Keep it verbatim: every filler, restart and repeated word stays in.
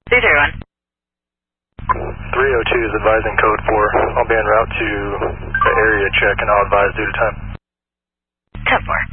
three three one. three oh two is advising code four. I'll be en route to the area check and I'll advise due to time. ten four.